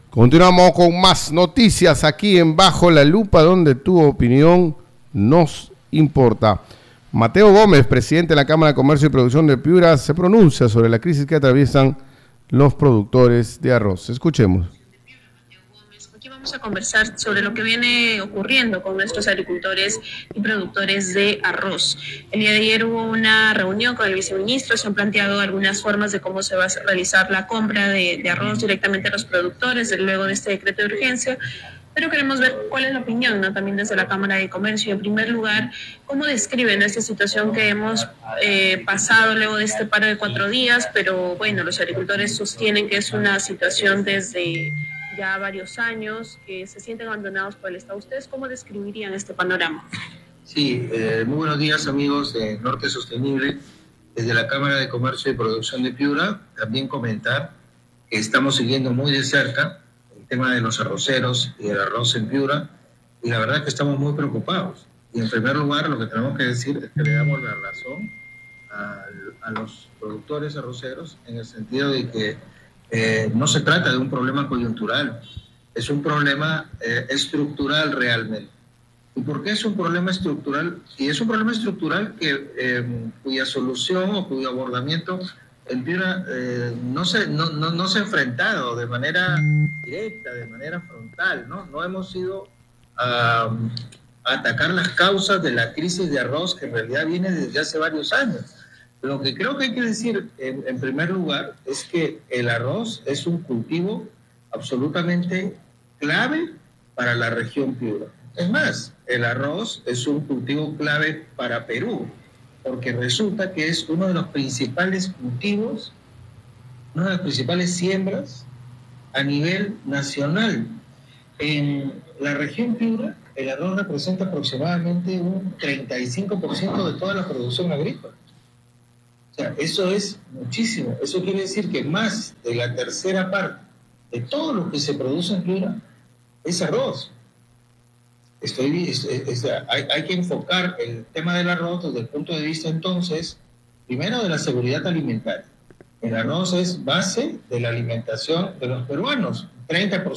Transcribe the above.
Continuamos con más noticias aquí en Bajo la Lupa, donde tu opinión nos importa. Mateo Gómez, presidente de la Cámara de Comercio y Producción de Piura, se pronuncia sobre la crisis que atraviesan los productores de arroz. Escuchemos. Aquí vamos a conversar sobre lo que viene ocurriendo con nuestros agricultores y productores de arroz. El día de ayer hubo una reunión con el viceministro, se han planteado algunas formas de cómo se va a realizar la compra de arroz directamente a los productores luego de este decreto de urgencia. Pero queremos ver cuál es la opinión, ¿no? También desde la Cámara de Comercio. En primer lugar, ¿cómo describen esta situación que hemos pasado luego de este paro de 4 días? Pero bueno, los agricultores sostienen que es una situación desde ya varios años, que se sienten abandonados por el Estado. ¿Ustedes cómo describirían este panorama? Sí, muy buenos días amigos de Norte Sostenible. Desde la Cámara de Comercio y Producción de Piura, también comentar que estamos siguiendo muy de cerca el tema de los arroceros y el arroz en Piura, y la verdad que estamos muy preocupados. Y en primer lugar, lo que tenemos que decir es que le damos la razón a los productores arroceros en el sentido de que no se trata de un problema coyuntural, es un problema estructural realmente. ¿Y por qué es un problema estructural? Y es un problema estructural cuya solución o cuyo abordamiento en Piura no se ha enfrentado de manera directa, de manera frontal, ¿no? No hemos ido a atacar las causas de la crisis de arroz que en realidad viene desde hace varios años. Lo que creo que hay que decir en primer lugar es que el arroz es un cultivo absolutamente clave para la región Piura. Es más, el arroz es un cultivo clave para Perú, porque resulta que es uno de los principales cultivos, una de las principales siembras a nivel nacional. En la región Piura, el arroz representa aproximadamente un 35% de toda la producción agrícola. O sea, eso es muchísimo. Eso quiere decir que más de la tercera parte de todo lo que se produce en Piura es arroz. Hay que enfocar el tema del arroz desde el punto de vista, entonces, primero de la seguridad alimentaria. El arroz es base de la alimentación de los peruanos. 30%